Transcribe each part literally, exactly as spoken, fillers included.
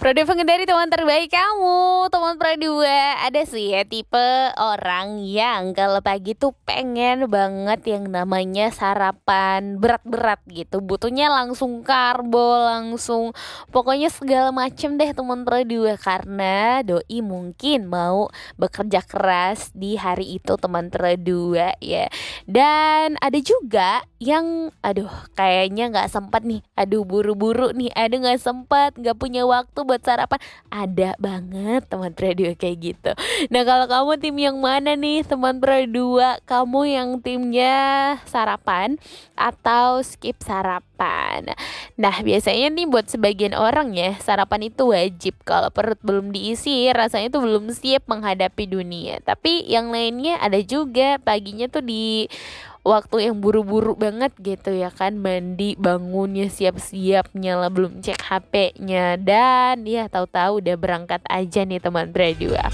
Produk pengendali teman terbaik kamu, teman Pro dua. Ada sih ya tipe orang yang kalau pagi tuh pengen banget yang namanya sarapan berat-berat gitu. Butuhnya langsung karbo, langsung pokoknya segala macem deh teman Pro dua. Karena doi mungkin mau bekerja keras di hari itu teman Pro dua ya. Dan ada juga yang aduh kayaknya nggak sempat nih, aduh buru-buru nih, aduh nggak sempat, nggak punya waktu buat sarapan. Ada banget teman Pro dua kayak gitu. Nah kalau kamu tim yang mana nih teman Pro dua? Kamu yang timnya sarapan atau skip sarapan? Nah biasanya nih buat sebagian orang ya, sarapan itu wajib. Kalau perut belum diisi rasanya tuh belum siap menghadapi dunia. Tapi yang lainnya ada juga paginya tuh di waktu yang buru-buru banget gitu ya kan, mandi bangunnya siap-siap nyala belum cek H P-nya dan ya tahu-tahu udah berangkat aja nih teman berdua.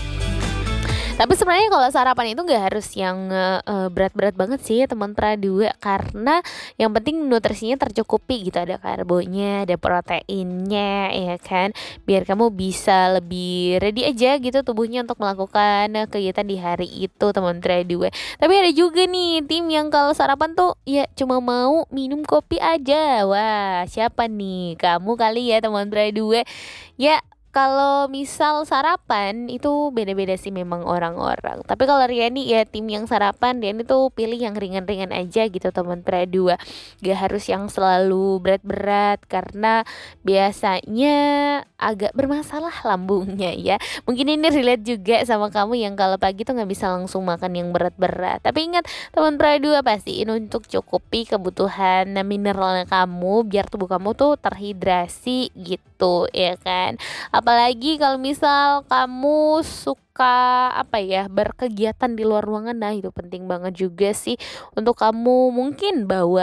Tapi sebenarnya kalau sarapan itu nggak harus yang eh, eh, berat-berat banget sih teman Pradua, karena yang penting nutrisinya tercukupi gitu, ada karbonya, ada proteinnya ya kan, biar kamu bisa lebih ready aja gitu tubuhnya untuk melakukan eh, kegiatan di hari itu teman Pradua. Tapi ada juga nih tim yang kalau sarapan tuh ya cuma mau minum kopi aja. Wah siapa nih, kamu kali ya teman Pradua ya. Kalau misal sarapan itu beda-beda sih memang orang-orang. Tapi kalau Riani ya tim yang sarapan, Riani tuh pilih yang ringan-ringan aja gitu teman Pradua. Gak harus yang selalu berat-berat karena biasanya agak bermasalah lambungnya ya. Mungkin ini relate juga sama kamu yang kalau pagi tuh nggak bisa langsung makan yang berat-berat. Tapi ingat teman Pradua, pastiin untuk cukupi kebutuhan mineralnya kamu biar tubuh kamu tuh terhidrasi gitu ya kan. Apalagi kalau misal kamu suka apa ya, berkegiatan di luar ruangan, nah itu penting banget juga sih untuk kamu mungkin bawa